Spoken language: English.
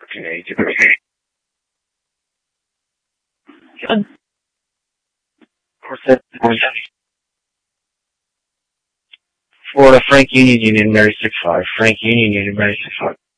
Okay. Good. Florida, Frank Union Union, Mary 6-5. Frank Union Union, Mary 6-5.